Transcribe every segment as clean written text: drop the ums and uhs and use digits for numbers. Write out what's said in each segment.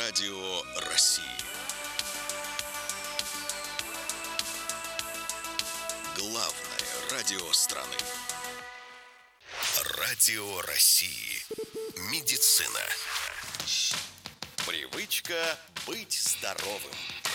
Радио России. Главное радио страны. Радио России. Медицина. Привычка быть здоровым.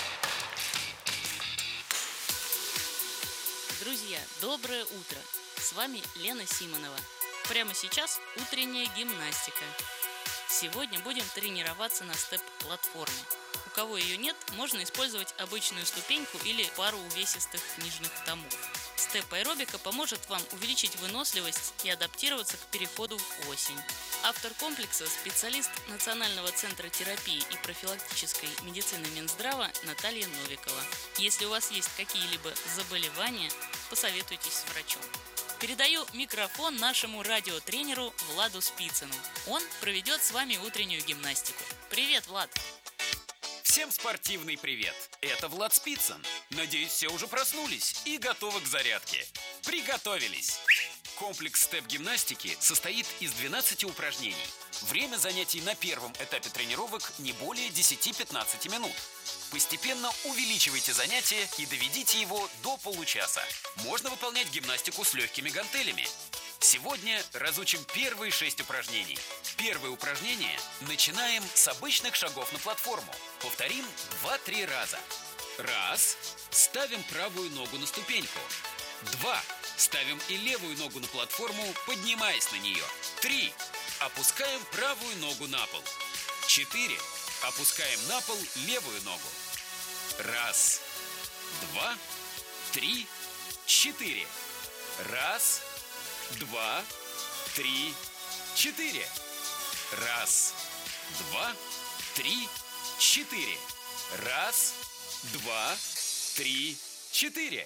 Друзья, доброе утро! С вами Лена Симонова. Прямо сейчас утренняя гимнастика. Сегодня будем тренироваться на степ-платформе. У кого ее нет, можно использовать обычную ступеньку или пару увесистых книжных томов. Степ-аэробика поможет вам увеличить выносливость и адаптироваться к переходу в осень. Автор комплекса – специалист Национального центра терапии и профилактической медицины Минздрава Наталья Новикова. Если у вас есть какие-либо заболевания, посоветуйтесь с врачом. Передаю микрофон нашему радиотренеру Владу Спицыну. Он проведет с вами утреннюю гимнастику. Привет, Влад! Всем спортивный привет! Это Влад Спицын. Надеюсь, все уже проснулись и готовы к зарядке. Приготовились! Комплекс степ-гимнастики состоит из 12 упражнений. Время занятий на первом этапе тренировок не более 10-15 минут. Постепенно увеличивайте занятия и доведите его до получаса. Можно выполнять гимнастику с легкими гантелями. Сегодня разучим первые 6 упражнений. Первое упражнение начинаем с обычных шагов на платформу. Повторим 2-3 раза. 1. Ставим правую ногу на ступеньку. 2. Ставим и левую ногу на платформу, поднимаясь на нее. 3. Опускаем правую ногу на пол. 4. Опускаем на пол левую ногу. 1, 2, 3, 4. 1, 2, 3, 4. 1, 2, 3, 4. 1, 2, 3, 4.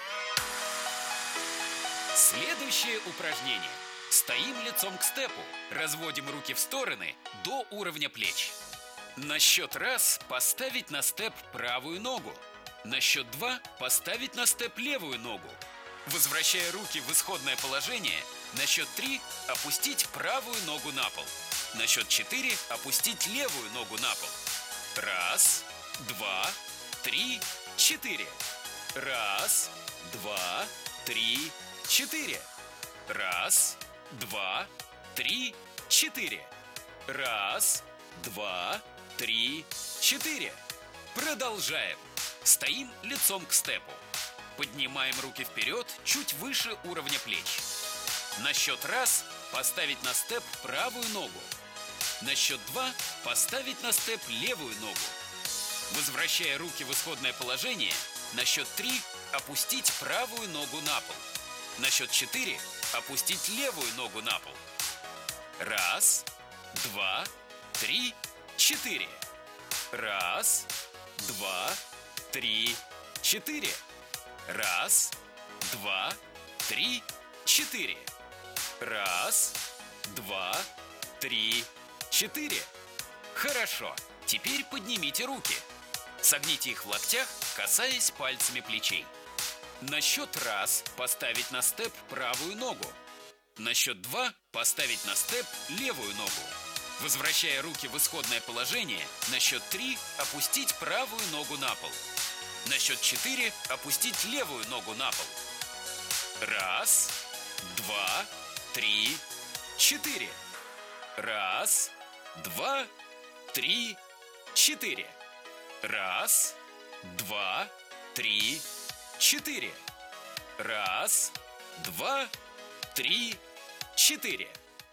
Следующее упражнение. Стоим лицом к степу. Разводим руки в стороны до уровня плеч. На счет 1 поставить на степ правую ногу. На счет 2 поставить на степ левую ногу. Возвращая руки в исходное положение, на счет 3 опустить правую ногу на пол. На счет 4 опустить левую ногу на пол. 1, 2, 3, 4. 1, 2, 3, 4. 1, 2, 3, 4. 1, 2, 3, 4. Продолжаем. Стоим лицом к степу. Поднимаем руки вперед, чуть выше уровня плеч. На счет 1 поставить на степ правую ногу. На счет 2 поставить на степ левую ногу. Возвращая руки в исходное положение, на счет 3 опустить правую ногу на пол. На счет 4 опустить левую ногу на пол. 1, 2, 3, 4. 1, 2, 3, 4. 1, 2, 3, 4. 1, 2, 3, 4. Хорошо. Теперь поднимите руки. Согните их в локтях, касаясь пальцами плечей. На счет 1 поставить на степ правую ногу. На счет 2 поставить на степ левую ногу. Возвращая руки в исходное положение, на счет 3 опустить правую ногу на пол. На счет 4 опустить левую ногу на пол. 1, 2, 3, 4. 1, 2, 3, 4. 1, 2, 3, 4. 1, 2, 3, 4.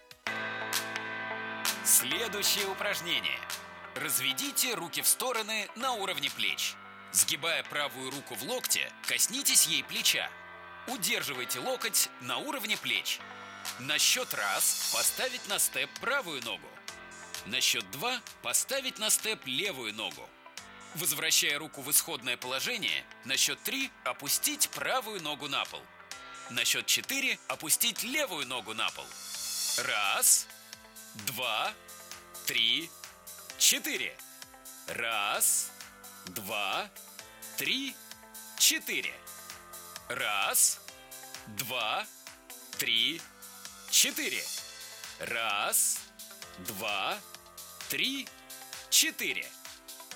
Следующее упражнение. Разведите руки в стороны на уровне плеч. Сгибая правую руку в локте, коснитесь ей плеча. Удерживайте локоть на уровне плеч. На счет 1 поставить на степ правую ногу. На счет 2 поставить на степ левую ногу. Возвращая руку в исходное положение, на счет 3 опустить правую ногу на пол. На счет 4 опустить левую ногу на пол. 1, 2, 3, 4. 1, 2, 3, 4. 1, 2, 3, 4. 1, 2, 3, 4.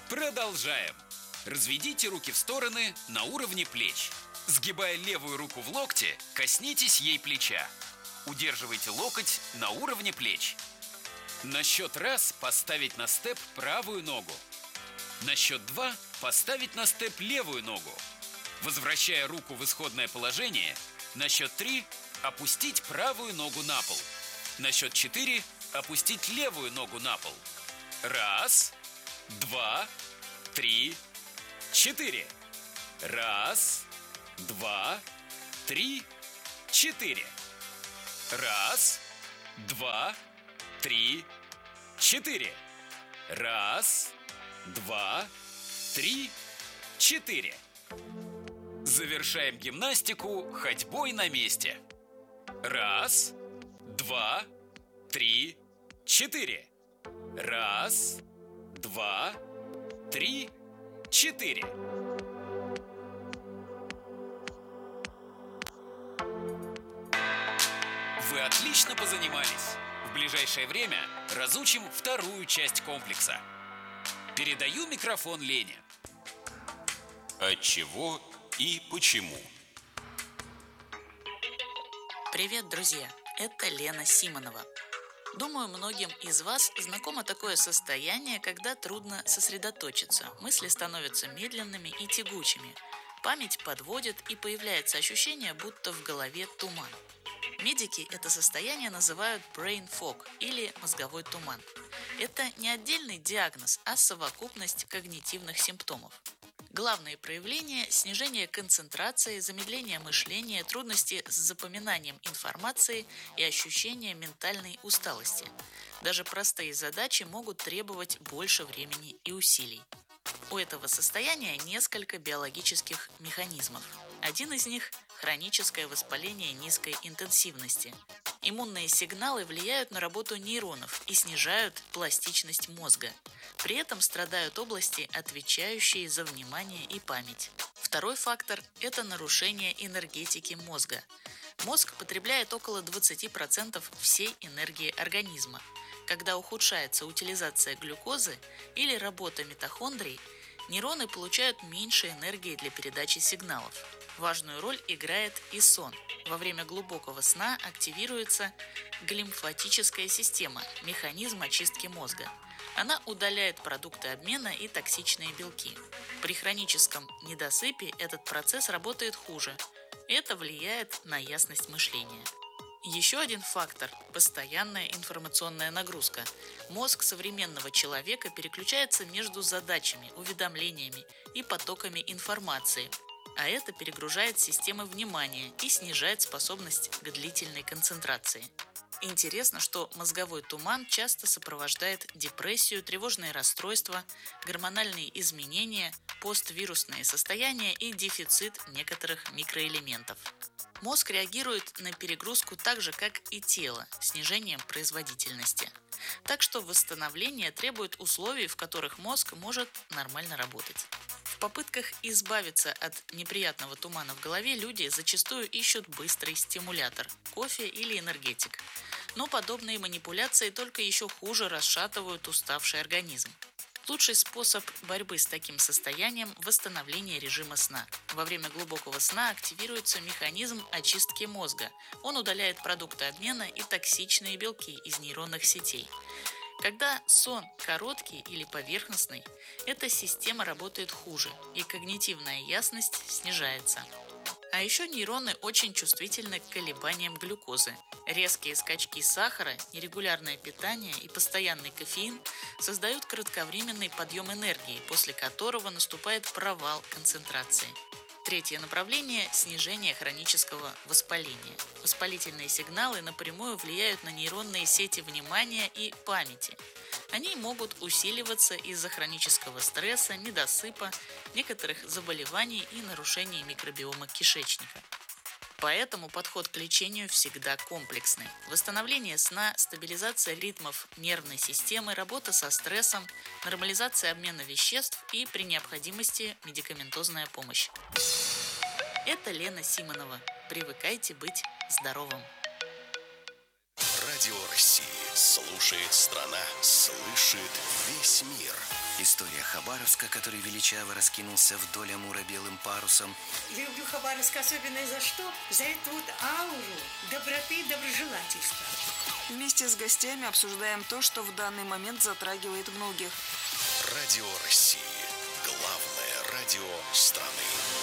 Продолжаем. Разведите руки в стороны на уровне плеч. Сгибая левую руку в локте, коснитесь ей плеча. Удерживайте локоть на уровне плеч. На счет раз поставить на степ правую ногу. На счет 2 поставить на степ левую ногу. Возвращая руку в исходное положение, на счет 3 опустить правую ногу на пол. На счет 4 опустить левую ногу на пол. 1, 2, 3, 4. 1, 2, 3, 4. 1, 2, 3, 4. 1, 2, 3, 4. Завершаем гимнастику ходьбой на месте. 1, 2, 3, 4. 1, 2, 3, 4. Вы отлично позанимались. В ближайшее время разучим вторую часть комплекса. Передаю микрофон Лене. Отчего и почему? Привет, друзья! Это Лена Симонова. Думаю, многим из вас знакомо такое состояние, когда трудно сосредоточиться, мысли становятся медленными и тягучими, память подводит и появляется ощущение, будто в голове туман. Медики это состояние называют brain fog или мозговой туман. Это не отдельный диагноз, а совокупность когнитивных симптомов. Главные проявления – снижение концентрации, замедление мышления, трудности с запоминанием информации и ощущение ментальной усталости. Даже простые задачи могут требовать больше времени и усилий. У этого состояния несколько биологических механизмов. Один из них – хроническое воспаление низкой интенсивности. Иммунные сигналы влияют на работу нейронов и снижают пластичность мозга. При этом страдают области, отвечающие за внимание и память. Второй фактор – это нарушение энергетики мозга. Мозг потребляет около 20% всей энергии организма. Когда ухудшается утилизация глюкозы или работа митохондрий, нейроны получают меньше энергии для передачи сигналов. Важную роль играет и сон. Во время глубокого сна активируется глимфатическая система, механизм очистки мозга. Она удаляет продукты обмена и токсичные белки. При хроническом недосыпе этот процесс работает хуже. Это влияет на ясность мышления. Еще один фактор – постоянная информационная нагрузка. Мозг современного человека переключается между задачами, уведомлениями и потоками информации, а это перегружает системы внимания и снижает способность к длительной концентрации. Интересно, что мозговой туман часто сопровождает депрессию, тревожные расстройства, гормональные изменения, поствирусные состояния и дефицит некоторых микроэлементов. Мозг реагирует на перегрузку так же, как и тело, снижением производительности. Так что восстановление требует условий, в которых мозг может нормально работать. В попытках избавиться от неприятного тумана в голове люди зачастую ищут быстрый стимулятор – кофе или энергетик. Но подобные манипуляции только еще хуже расшатывают уставший организм. Лучший способ борьбы с таким состоянием – восстановление режима сна. Во время глубокого сна активируется механизм очистки мозга. Он удаляет продукты обмена и токсичные белки из нейронных сетей. Когда сон короткий или поверхностный, эта система работает хуже, и когнитивная ясность снижается. А еще нейроны очень чувствительны к колебаниям глюкозы. Резкие скачки сахара, нерегулярное питание и постоянный кофеин создают кратковременный подъем энергии, после которого наступает провал концентрации. Третье направление – снижение хронического воспаления. Воспалительные сигналы напрямую влияют на нейронные сети внимания и памяти. Они могут усиливаться из-за хронического стресса, недосыпа, некоторых заболеваний и нарушений микробиома кишечника. Поэтому подход к лечению всегда комплексный. Восстановление сна, стабилизация ритмов нервной системы, работа со стрессом, нормализация обмена веществ и, при необходимости, медикаментозная помощь. Это Лена Симонова. Привыкайте быть здоровым. Радио России. Слушает страна. Слышит Весь мир. История Хабаровска, который величаво раскинулся вдоль Амура белым парусом. Люблю Хабаровск особенно за что? За эту вот ауру доброты и доброжелательства. Вместе с гостями обсуждаем то, что в данный момент затрагивает многих. Радио России. Главное радио страны.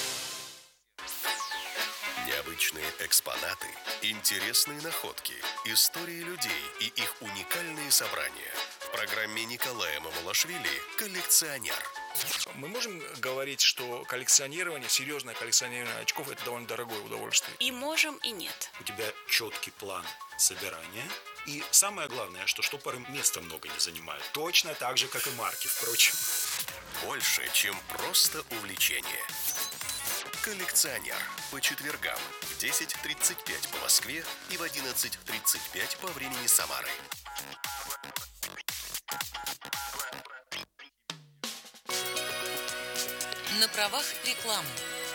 Необычные экспонаты, интересные находки, истории людей и их уникальные собрания. В программе Николая Мамулашвили «Коллекционер». Мы можем говорить, что коллекционирование, серьезное коллекционирование очков – это довольно дорогое удовольствие. И можем, и нет. У тебя четкий план собирания. И самое главное, что штопоры места много не занимают. Точно так же, как и марки, впрочем. Больше, чем просто увлечение. «Коллекционер» по четвергам в 10:35 по Москве и в 11:35 по времени Самары. На правах рекламы.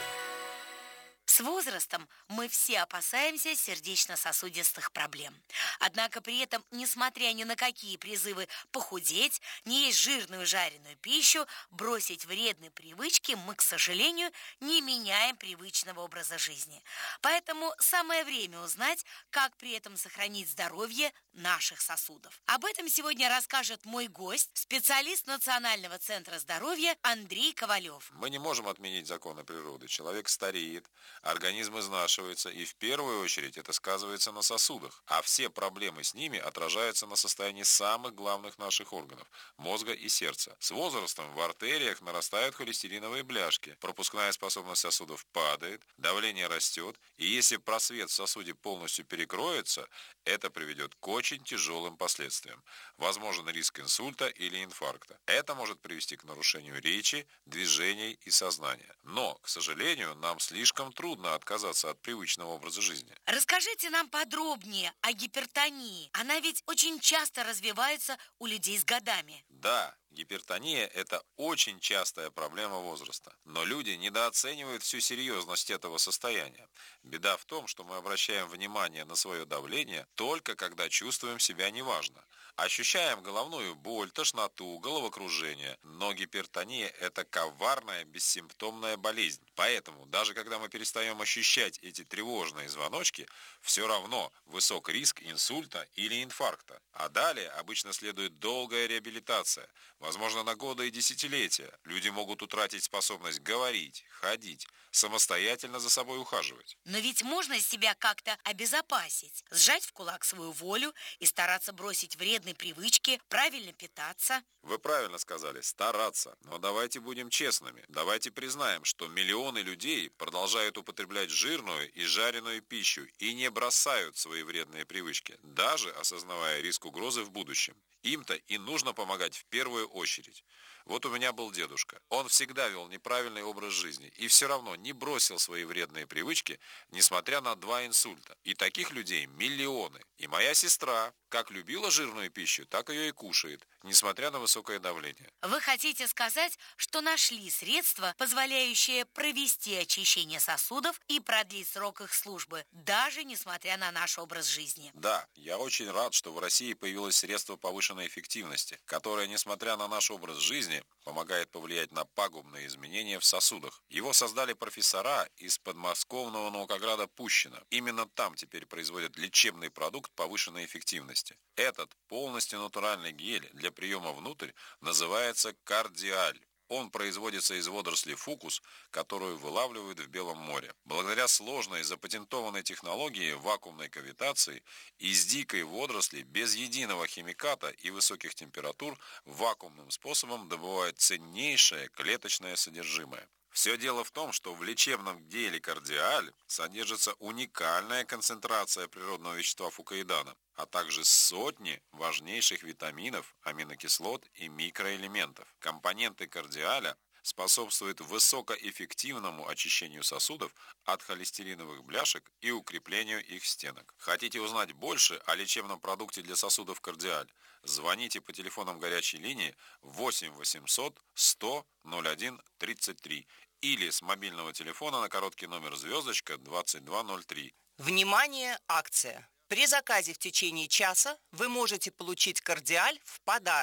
С возрастом мы все опасаемся сердечно-сосудистых проблем. Однако при этом, несмотря ни на какие призывы похудеть, не есть жирную жареную пищу, бросить вредные привычки, мы, к сожалению, не меняем привычного образа жизни. Поэтому самое время узнать, как при этом сохранить здоровье наших сосудов. Об этом сегодня расскажет мой гость, специалист Национального центра здоровья Андрей Ковалев. Мы не можем отменить законы природы. Человек стареет, организм изнашивается, и в первую очередь это сказывается на сосудах. А все проблемы с ними отражаются на состоянии самых главных наших органов – мозга и сердца. С возрастом в артериях нарастают холестериновые бляшки, пропускная способность сосудов падает, давление растет, и если просвет в сосуде полностью перекроется, это приведет к очень тяжелым последствиям. Возможен риск инсульта или инфаркта. Это может привести к нарушению речи, движений и сознания. Но, к сожалению, нам слишком трудно отказаться от привычного образа жизни. Расскажите нам подробнее о гипертонии. Она ведь очень часто развивается у людей с годами. Да, гипертония – это очень частая проблема возраста. Но люди недооценивают всю серьезность этого состояния. Беда в том, что мы обращаем внимание на свое давление только когда чувствуем себя неважно. Ощущаем головную боль, тошноту, головокружение. Но гипертония – это коварная, бессимптомная болезнь. Поэтому, даже когда мы перестаем ощущать эти тревожные звоночки, все равно высок риск инсульта или инфаркта. А далее обычно следует долгая реабилитация, возможно, на годы и десятилетия. Люди могут утратить способность говорить, ходить, самостоятельно за собой ухаживать. Но ведь можно себя как-то обезопасить, сжать в кулак свою волю и стараться бросить вредные привычки, правильно питаться. Вы правильно сказали, стараться. Но давайте будем честными. Давайте признаем, что миллионы людей продолжают употреблять жирную и жареную пищу и не бросают свои вредные привычки, даже осознавая риск угрозы в будущем. Им-то и нужно помогать в первую очередь. Вот у меня был дедушка. Он всегда вел неправильный образ жизни и все равно не бросил свои вредные привычки, несмотря на 2 инсульта. И таких людей миллионы. И моя сестра как любила жирную пищу, так ее и кушает, несмотря на высокое давление. Вы хотите сказать, что нашли средства, позволяющие провести очищение сосудов и продлить срок их службы, даже несмотря на наш образ жизни? Да, я очень рад, что в России появилось средство повышенной эффективности, которое, несмотря на наш образ жизни, помогает повлиять на пагубные изменения в сосудах. Его создали профессора из подмосковного наукограда Пущино. Именно там теперь производят лечебный продукт повышенной эффективности. Этот полностью натуральный гель для приема внутрь называется кардиаль. Он производится из водорослей фукус, которую вылавливают в Белом море. Благодаря сложной запатентованной технологии вакуумной кавитации из дикой водоросли без единого химиката и высоких температур вакуумным способом добывают ценнейшее клеточное содержимое. Все дело в том, что в лечебном геле кардиаль содержится уникальная концентрация природного вещества фукоидана, а также сотни важнейших витаминов, аминокислот и микроэлементов. Компоненты кардиаля способствуют высокоэффективному очищению сосудов от холестериновых бляшек и укреплению их стенок. Хотите узнать больше о лечебном продукте для сосудов кардиаль? Звоните по телефонам горячей линии 8 800 100 01 33 или с мобильного телефона на короткий номер звездочка 2203. Внимание, акция! При заказе в течение часа вы можете получить кардиаль в подарок.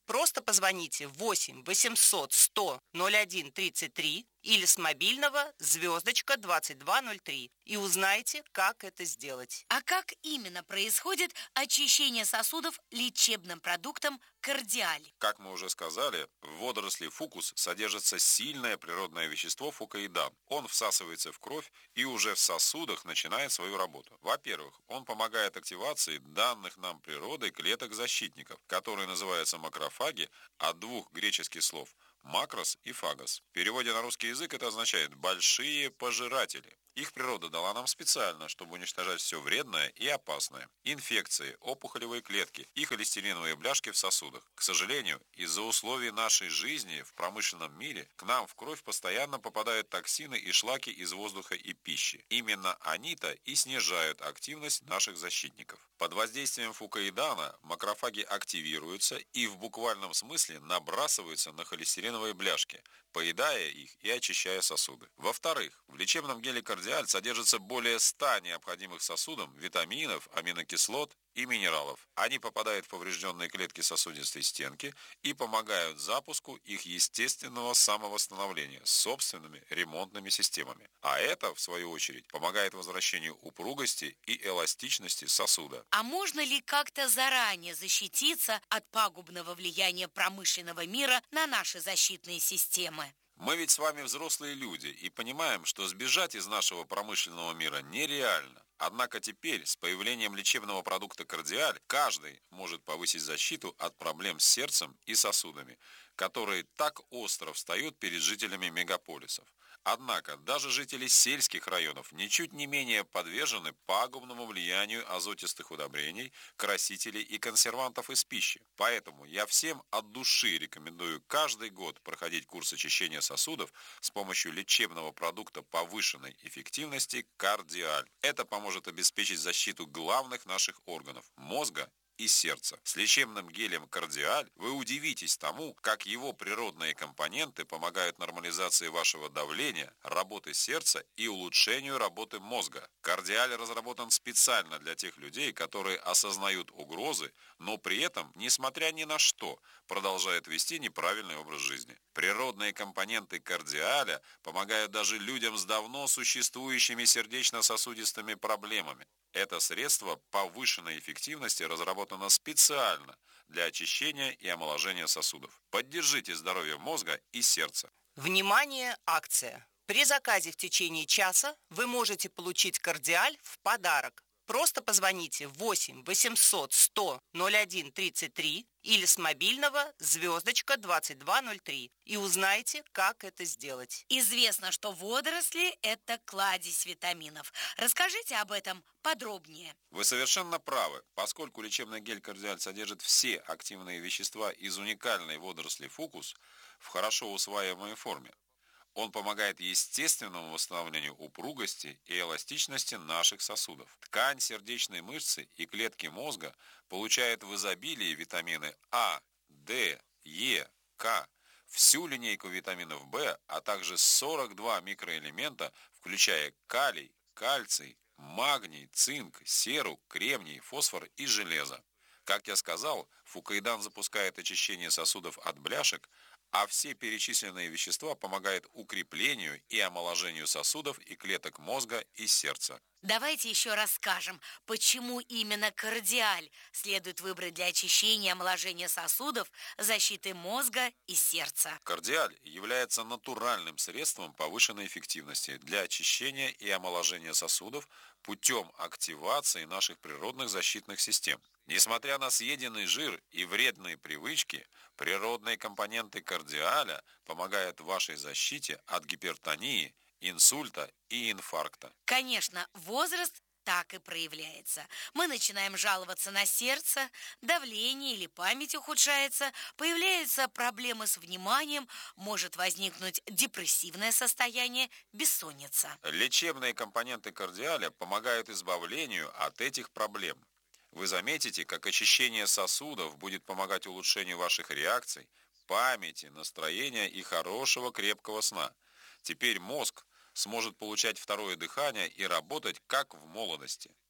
Просто позвоните 8 800 100 01 33 или с мобильного звездочка 2203 и узнайте, как это сделать. А как именно происходит очищение сосудов лечебным продуктом кардиаль? Как мы уже сказали, в водоросли фукус содержится сильное природное вещество фукоидан. Он всасывается в кровь и уже в сосудах начинает свою работу. Во-первых, он помогает активации данных нам природой клеток-защитников, которые называются макрофаги, от двух греческих слов «макрос» и «фагос». В переводе на русский язык это означает «большие пожиратели». Их природа дала нам специально, чтобы уничтожать все вредное и опасное. Инфекции, опухолевые клетки и холестериновые бляшки в сосудах. К сожалению, из-за условий нашей жизни в промышленном мире к нам в кровь постоянно попадают токсины и шлаки из воздуха и пищи. Именно они-то и снижают активность наших защитников. Под воздействием фукоидана макрофаги активируются и в буквальном смысле набрасываются на холестериновые бляшки, поедая их и очищая сосуды. Во-вторых, в лечебном геле кардиаль содержится более 100 необходимых сосудам витаминов, аминокислот и минералов. Они попадают в поврежденные клетки сосудистой стенки и помогают запуску их естественного самовосстановления собственными ремонтными системами. А это, в свою очередь, помогает возвращению упругости и эластичности сосуда. А можно ли как-то заранее защититься от пагубного влияния промышленного мира на наши защитные системы? Мы ведь с вами взрослые люди и понимаем, что сбежать из нашего промышленного мира нереально. Однако теперь, с появлением лечебного продукта кардиаль, каждый может повысить защиту от проблем с сердцем и сосудами, которые так остро встают перед жителями мегаполисов. Однако даже жители сельских районов ничуть не менее подвержены пагубному влиянию азотистых удобрений, красителей и консервантов из пищи. Поэтому я всем от души рекомендую каждый год проходить курс очищения сосудов с помощью лечебного продукта повышенной эффективности кардиаль. Это поможет обеспечить защиту главных наших органов – мозга и сердца. С лечебным гелем кардиаль вы удивитесь тому, как его природные компоненты помогают нормализации вашего давления, работы сердца и улучшению работы мозга. Кардиаль разработан специально для тех людей, которые осознают угрозы, но при этом, несмотря ни на что, продолжают вести неправильный образ жизни. Природные компоненты кардиаля помогают даже людям с давно существующими сердечно-сосудистыми проблемами. Это средство повышенной эффективности разработано специально для очищения и омоложения сосудов. Поддержите здоровье мозга и сердца. Внимание, акция! При заказе в течение часа вы можете получить кардиаль в подарок. Просто позвоните 8 800 100 01 33 или с мобильного звездочка 2203 и узнайте, как это сделать. Известно, что водоросли – это кладезь витаминов. Расскажите об этом подробнее. Вы совершенно правы, поскольку лечебный гель кардиаль содержит все активные вещества из уникальной водоросли фукус в хорошо усваиваемой форме. Он помогает естественному восстановлению упругости и эластичности наших сосудов. Ткань сердечной мышцы и клетки мозга получают в изобилии витамины А, Д, Е, К, всю линейку витаминов В, а также 42 микроэлемента, включая калий, кальций, магний, цинк, серу, кремний, фосфор и железо. Как я сказал, фукоидан запускает очищение сосудов от бляшек, а все перечисленные вещества помогают укреплению и омоложению сосудов и клеток мозга и сердца. Давайте еще расскажем, почему именно кардиаль следует выбрать для очищения и омоложения сосудов, защиты мозга и сердца. Кардиаль является натуральным средством повышенной эффективности для очищения и омоложения сосудов путем активации наших природных защитных систем. Несмотря на съеденный жир и вредные привычки, природные компоненты кардиаля помогают вашей защите от гипертонии, инсульта и инфаркта. Конечно, возраст так и проявляется. Мы начинаем жаловаться на сердце, давление или память ухудшается, появляются проблемы с вниманием, может возникнуть депрессивное состояние, бессонница. Лечебные компоненты кардиаля помогают избавлению от этих проблем. Вы заметите, как очищение сосудов будет помогать улучшению ваших реакций, памяти, настроения и хорошего крепкого сна. Теперь мозг сможет получать второе дыхание и работать как в молодости.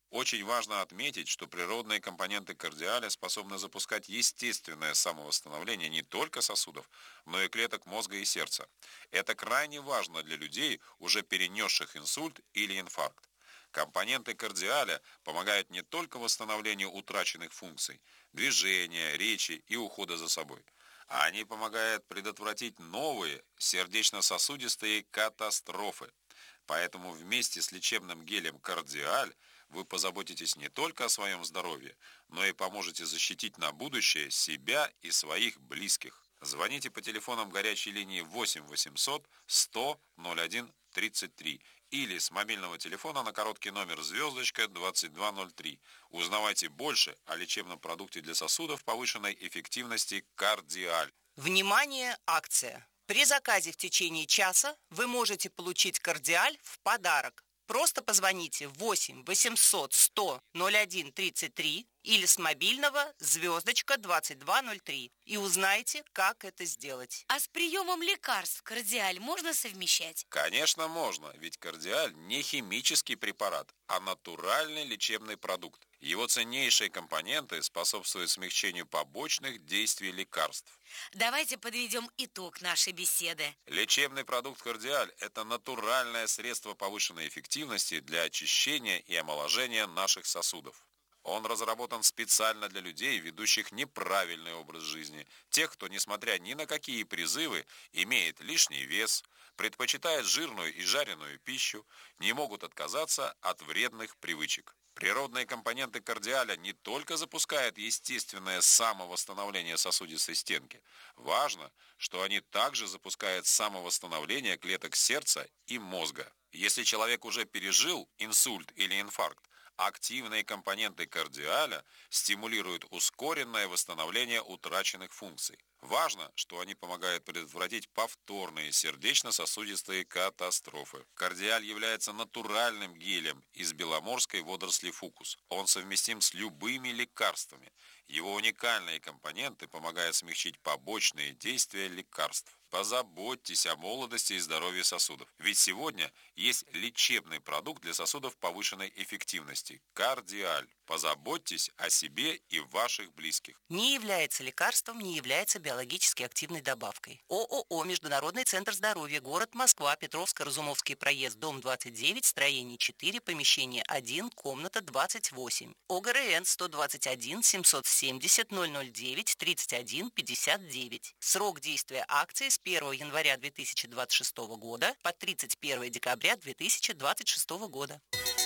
Очень важно отметить, что природные компоненты кардиаля способны запускать естественное самовосстановление не только сосудов, но и клеток мозга и сердца. Это крайне важно для людей, уже перенесших инсульт или инфаркт. Компоненты кардиаля помогают не только восстановлению утраченных функций, движения, речи и ухода за собой. Они помогают предотвратить новые сердечно-сосудистые катастрофы. Поэтому вместе с лечебным гелем «Кардиаль» вы позаботитесь не только о своем здоровье, но и поможете защитить на будущее себя и своих близких. Звоните по телефонам горячей линии 8 800 100 01 33 или с мобильного телефона на короткий номер звездочка 2203. Узнавайте больше о лечебном продукте для сосудов повышенной эффективности «Кардиаль». Внимание, акция! При заказе в течение часа вы можете получить «Кардиаль» в подарок. Просто позвоните 8 800 100 01 33 или с мобильного звездочка 2203 и узнайте, как это сделать. А с приемом лекарств «Кардиаль» можно совмещать? Конечно, можно, ведь «Кардиаль» не химический препарат, а натуральный лечебный продукт. Его ценнейшие компоненты способствуют смягчению побочных действий лекарств. Давайте подведем итог нашей беседы. Лечебный продукт «Кардиаль» – это натуральное средство повышенной эффективности для очищения и омоложения наших сосудов. Он разработан специально для людей, ведущих неправильный образ жизни, тех, кто, несмотря ни на какие призывы, имеет лишний вес, предпочитает жирную и жареную пищу, не могут отказаться от вредных привычек. Природные компоненты «Кардиаля» не только запускают естественное самовосстановление сосудистой стенки. Важно, что они также запускают самовосстановление клеток сердца и мозга. Если человек уже пережил инсульт или инфаркт, активные компоненты «Кардиаля» стимулируют ускоренное восстановление утраченных функций. Важно, что они помогают предотвратить повторные сердечно-сосудистые катастрофы. «Кардиаль» является натуральным гелем из беломорской водоросли фукус. Он совместим с любыми лекарствами. Его уникальные компоненты помогают смягчить побочные действия лекарств. Позаботьтесь о молодости и здоровье сосудов. Ведь сегодня есть лечебный продукт для сосудов повышенной эффективности – «Кардиаль». Позаботьтесь о себе и ваших близких. Не является лекарством, не является биологически активной добавкой. ООО «Международный центр здоровья», город Москва, Петровско-Разумовский проезд, дом 29, строение 4, помещение 1, комната 28. ОГРН 121 770 009 31 59. Срок действия акции с 1 января 2026 года по 31 декабря 2026 года.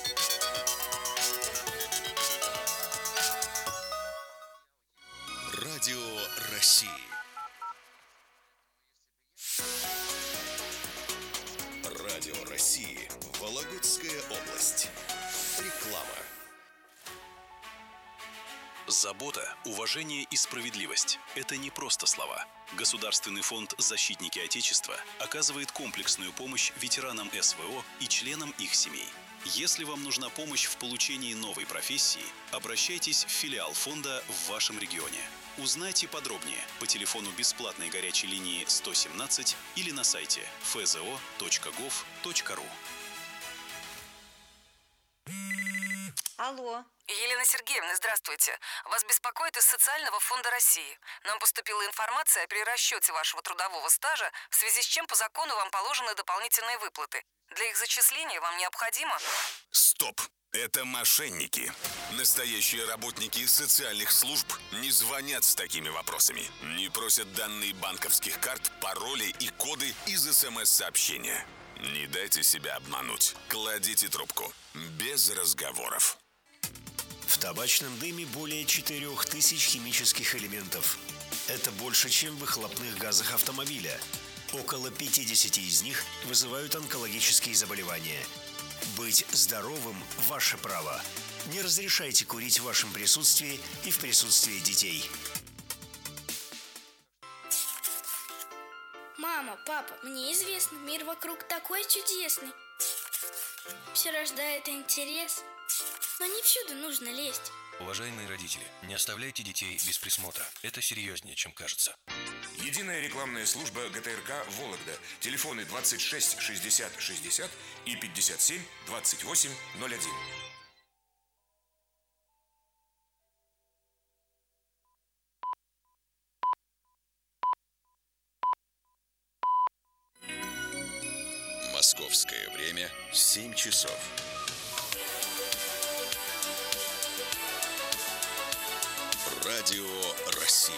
Радио России. Радио России. Вологодская область. Реклама. Забота, уважение и справедливость – это не просто слова. Государственный фонд «Защитники Отечества» оказывает комплексную помощь ветеранам СВО и членам их семей. Если вам нужна помощь в получении новой профессии, обращайтесь в филиал фонда в вашем регионе. Узнайте подробнее по телефону бесплатной горячей линии 117 или на сайте fzo.gov.ru. Алло. Елена Сергеевна, здравствуйте. Вас беспокоит из Социального фонда России. Нам поступила информация о перерасчете вашего трудового стажа, в связи с чем по закону вам положены дополнительные выплаты. Для их зачисления вам необходимо... Стоп! Это мошенники. Настоящие работники социальных служб не звонят с такими вопросами. Не просят данные банковских карт, пароли и коды из СМС-сообщения. Не дайте себя обмануть. Кладите трубку. Без разговоров. В табачном дыме более 4000 химических элементов. Это больше, чем в выхлопных газах автомобиля. Около 50 из них вызывают онкологические заболевания. Быть здоровым – ваше право. Не разрешайте курить в вашем присутствии и в присутствии детей. Мама, папа, мне известно, мир вокруг такой чудесный. Все рождает интерес, но не всюду нужно лезть. Уважаемые родители, не оставляйте детей без присмотра. Это серьезнее, чем кажется. Единая рекламная служба ГТРК «Вологда». Телефоны 26 60 60 и 57 28 01. Московское время 7 часов. Радио России.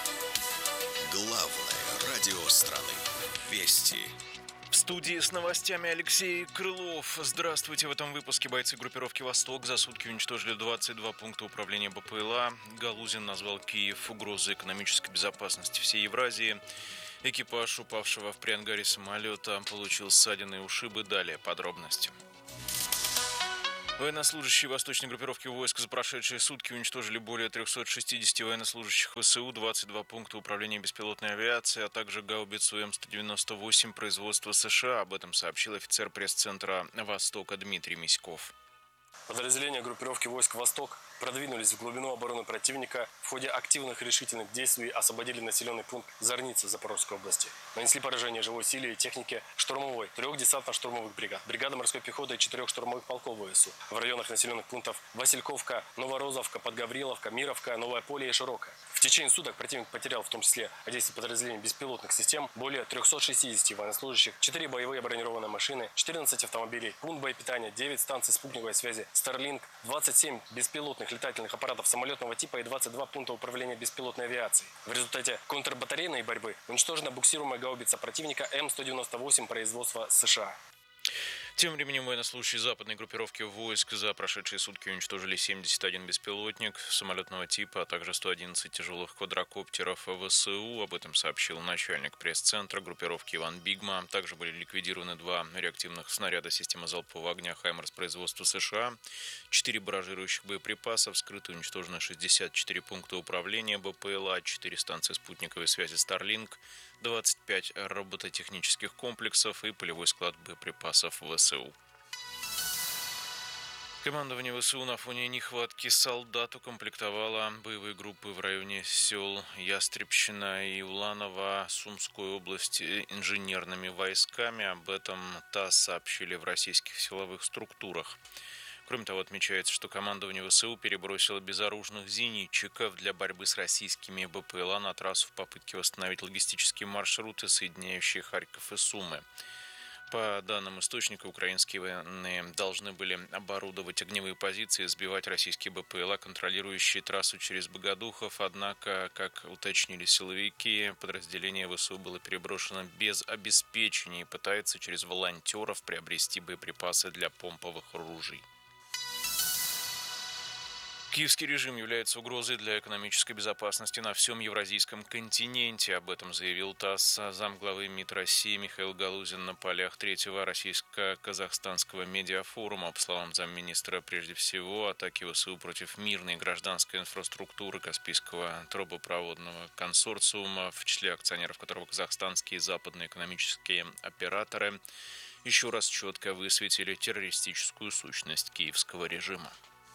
Главное радио страны. Вести. В студии с новостями Алексей Крылов. Здравствуйте. В этом выпуске бойцы группировки «Восток» за сутки уничтожили 22 пункта управления БПЛА. Галузин назвал Киев угрозой экономической безопасности всей Евразии. Экипаж упавшего в приангаре самолета получил ссадины и ушибы. Далее подробности. Военнослужащие восточной группировки войск за прошедшие сутки уничтожили более 360 военнослужащих ВСУ, 22 пункта управления беспилотной авиацией, а также гаубицу М198 производства США. Об этом сообщил офицер пресс-центра «Востока» Дмитрий Миськов. Подразделения группировки войск «Восток» продвинулись в глубину обороны противника. В ходе активных решительных действий освободили населенный пункт Зорница Запорожской области. Нанесли поражение живой силе и технике штурмовой 3 десантно-штурмовых бригад, бригады морской пехоты и 4 штурмовых полков ВСУ в районах населенных пунктов Васильковка, Новорозовка, Подгавриловка, Мировка, Новое Поле и Широкое. В течение суток противник потерял в том числе от действий подразделений беспилотных систем более 360 военнослужащих, 4 боевые бронированные машины, 14 автомобилей, пункт боепитания, 9 станций спутниковой связи Starlink, 27 беспилотных летательных аппаратов самолетного типа и 22 пункта управления беспилотной авиацией. В результате контрбатарейной борьбы уничтожена буксируемая гаубица противника М198 производства США. Тем временем военнослужащие западной группировки войск за прошедшие сутки уничтожили 71 беспилотник самолетного типа, а также 111 тяжелых квадрокоптеров ВСУ. Об этом сообщил начальник пресс-центра группировки Иван Бигма. Также были ликвидированы 2 реактивных снаряда системы залпового огня «Хаймерс» производства США, 4 барражирующих боеприпасов, скрыто уничтожено 64 пункта управления БПЛА, 4 станции спутниковой связи Starlink, 25 робототехнических комплексов и полевой склад боеприпасов ВСУ. Командование ВСУ на фоне нехватки солдат укомплектовало боевые группы в районе сел Ястребщина и Уланово Сумской области инженерными войсками. Об этом ТАСС сообщили в российских силовых структурах. Кроме того, отмечается, что командование ВСУ перебросило безоружных зенитчиков для борьбы с российскими БПЛА на трассу в попытке восстановить логистические маршруты, соединяющие Харьков и Сумы. По данным источника, украинские военные должны были оборудовать огневые позиции и сбивать российские БПЛА, контролирующие трассу через Богодухов. Однако, как уточнили силовики, подразделение ВСУ было переброшено без обеспечения и пытается через волонтеров приобрести боеприпасы для помповых ружей. Киевский режим является угрозой для экономической безопасности на всем евразийском континенте. Об этом заявил ТАСС замглавы МИД России Михаил Галузин на полях 3-го российско-казахстанского медиафорума. По словам замминистра, прежде всего, атаки ВСУ против мирной гражданской инфраструктуры Каспийского трубопроводного консорциума, в числе акционеров которого казахстанские и западные экономические операторы, еще раз четко высветили террористическую сущность киевского режима.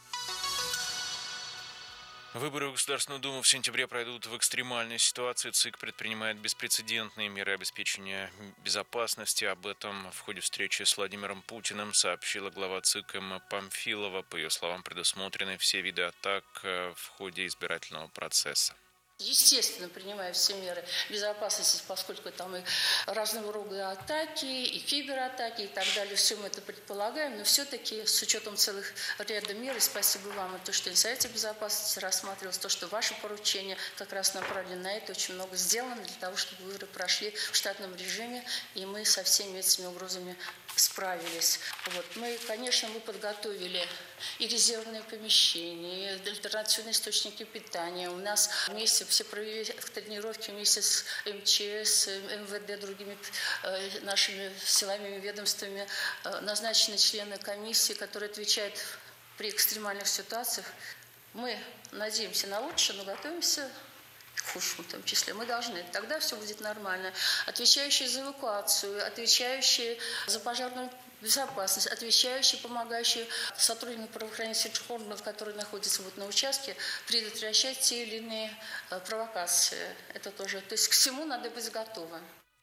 Выборы в Государственную Думу в сентябре пройдут в экстремальной ситуации. ЦИК предпринимает беспрецедентные меры обеспечения безопасности. Об этом в ходе встречи с Владимиром Путиным сообщила глава ЦИК Эмма Памфилова. По ее словам, предусмотрены все виды атак в ходе избирательного процесса. Естественно, принимая все меры безопасности, поскольку там и разного рода атаки, и кибератаки, и так далее, все мы это предполагаем, но все-таки с учетом целых ряда мер, и спасибо вам, и то, что и на Совете Безопасности рассматривалось, то, что ваши поручения как раз направлены на это, очень много сделано для того, чтобы выборы прошли в штатном режиме, и мы со всеми этими угрозами справились. Мы, конечно, подготовили и резервные помещения, и альтернативные источники питания. У нас вместе все провели тренировки вместе с МЧС, МВД, другими нашими силовыми ведомствами. Назначены члены комиссии, которые отвечают при экстремальных ситуациях. Мы надеемся на лучшее, но готовимся к худшему в том числе. Мы должны. Тогда все будет нормально. Отвечающие за эвакуацию, отвечающие за пожарную безопасность, отвечающие, помогающие сотрудникам правоохранительных органов, которые находятся на участке, предотвращать те или иные провокации. Это тоже. То есть к всему надо быть готовым.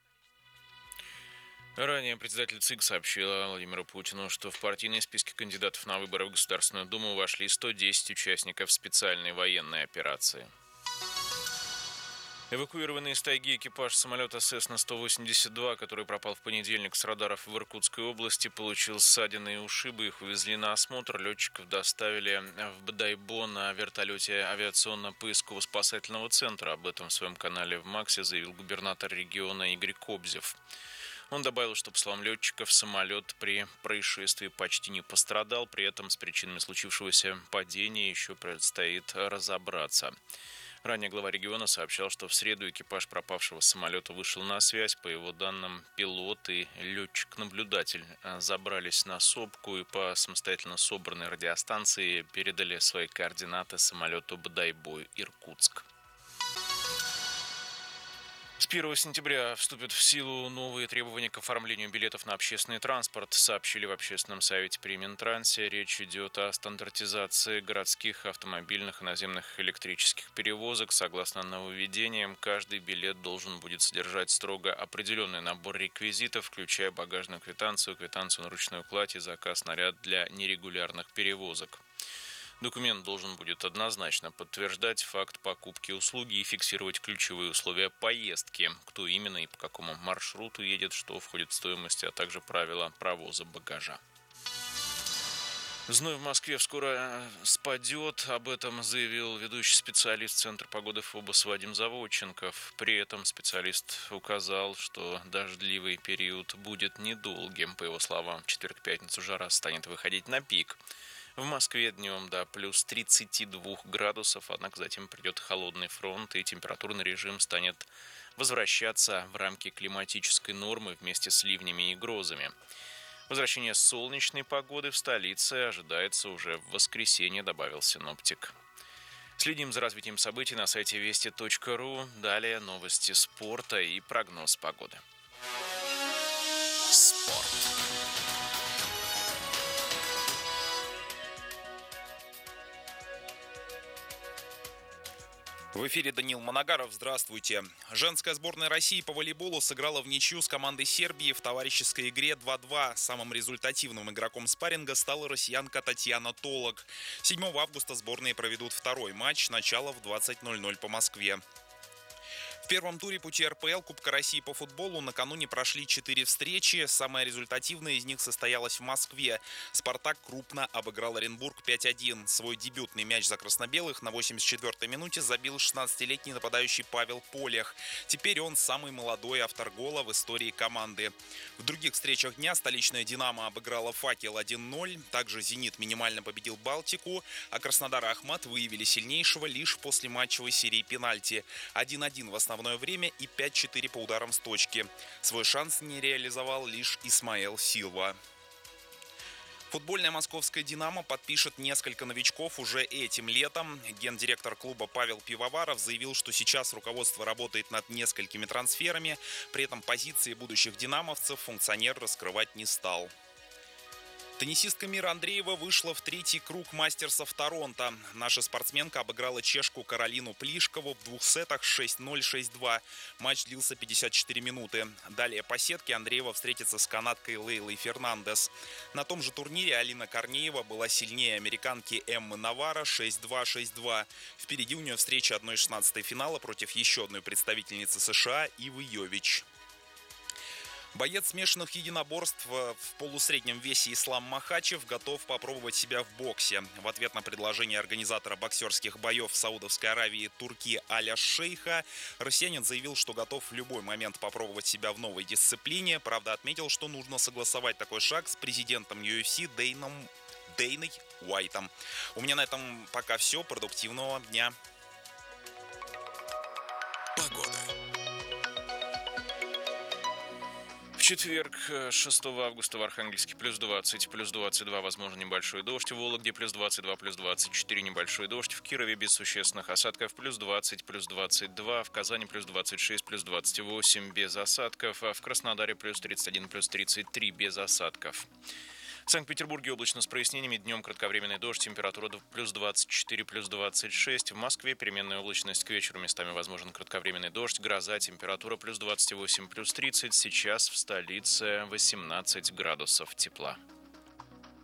Ранее председатель ЦИК сообщила Владимиру Путину, что в партийные списки кандидатов на выборы в Государственную Думу вошли 110 участников специальной военной операции. Эвакуированный из тайги экипаж самолета Cessna-182, который пропал в понедельник с радаров в Иркутской области, получил ссадины и ушибы. Их увезли на осмотр. Летчиков доставили в Бодайбо на вертолете авиационно-поискового спасательного центра. Об этом в своем канале в Максе заявил губернатор региона Игорь Кобзев. Он добавил, что, по словам летчиков, самолет при происшествии почти не пострадал. При этом с причинами случившегося падения еще предстоит разобраться. Ранее глава региона сообщал, что в среду экипаж пропавшего самолета вышел на связь. По его данным, пилот и летчик-наблюдатель забрались на сопку и по самостоятельно собранной радиостанции передали свои координаты самолету Бодайбо-Иркутск. С 1 сентября вступят в силу новые требования к оформлению билетов на общественный транспорт, сообщили в общественном совете при Минтрансе. Речь идет о стандартизации городских, автомобильных и наземных электрических перевозок. Согласно нововведениям, каждый билет должен будет содержать строго определенный набор реквизитов, включая багажную квитанцию, квитанцию на ручной кладь и заказ наряд для нерегулярных перевозок. Документ должен будет однозначно подтверждать факт покупки услуги и фиксировать ключевые условия поездки, кто именно и по какому маршруту едет, что входит в стоимость, а также правила провоза багажа. Зной в Москве скоро спадет, об этом заявил ведущий специалист Центра погоды ФОБОС Вадим Заводченков. При этом специалист указал, что дождливый период будет недолгим. По его словам, в четверг-пятницу жара станет выходить на пик. В Москве днем до плюс 32 градусов, однако затем придет холодный фронт и температурный режим станет возвращаться в рамки климатической нормы вместе с ливнями и грозами. Возвращение солнечной погоды в столице ожидается уже в воскресенье, добавил синоптик. Следим за развитием событий на сайте вести.ру. Далее новости спорта и прогноз погоды. Спорт. В эфире Даниил Манагаров. Здравствуйте. Женская сборная России по волейболу сыграла в ничью с командой Сербии в товарищеской игре 2-2. Самым результативным игроком спарринга стала россиянка Татьяна Толок. 7 августа сборные проведут второй матч, начало в 20:00 по Москве. В первом туре пути РПЛ Кубка России по футболу накануне прошли 4 встречи. Самая результативная из них состоялась в Москве. «Спартак» крупно обыграл Оренбург 5-1. Свой дебютный мяч за красно-белых на 84-й минуте забил 16-летний нападающий Павел Полях. Теперь он самый молодой автор гола в истории команды. В других встречах дня столичная «Динамо» обыграла «Факел» 1-0. Также «Зенит» минимально победил «Балтику», а Краснодар и «Ахмат» выявили сильнейшего лишь после матчевой серии пенальти. 1-1 в основном время и 5-4 по ударам с точки. Свой шанс не реализовал лишь Исмаэл Силва. Футбольная московская «Динамо» подпишет несколько новичков уже этим летом. Гендиректор клуба Павел Пивоваров заявил, что сейчас руководство работает над несколькими трансферами. При этом позиции будущих динамовцев функционер раскрывать не стал. Теннисистка Мира Андреева вышла в третий круг мастерсов Торонто. Наша спортсменка обыграла чешку Каролину Плишкову в 2 сетах 6-0, 6-2. Матч длился 54 минуты. Далее по сетке Андреева встретится с канадкой Лейлой Фернандес. На том же турнире Алина Корнеева была сильнее американки Эммы Навара 6-2, 6-2. Впереди у нее встреча 1/16 финала против еще одной представительницы США Ивы Йович. Боец смешанных единоборств в полусреднем весе Ислам Махачев готов попробовать себя в боксе. В ответ на предложение организатора боксерских боев в Саудовской Аравии Турки Аля Шейха, россиянин заявил, что готов в любой момент попробовать себя в новой дисциплине. Правда, отметил, что нужно согласовать такой шаг с президентом UFC Дейной Уайтом. У меня на этом пока все. Продуктивного дня. Погода. В четверг, 6 августа в Архангельске плюс 20, плюс 22, возможно, небольшой дождь. В Вологде плюс 22, плюс 24, небольшой дождь. В Кирове без существенных осадков плюс 20, плюс 22. В Казани плюс 26, плюс 28, без осадков. А в Краснодаре плюс 31, плюс 33, без осадков. В Санкт-Петербурге облачно с прояснениями, днем кратковременный дождь, температура плюс 24, плюс 26. В Москве переменная облачность, к вечеру местами возможен кратковременный дождь, гроза, температура плюс 28, плюс 30. Сейчас в столице 18 градусов тепла.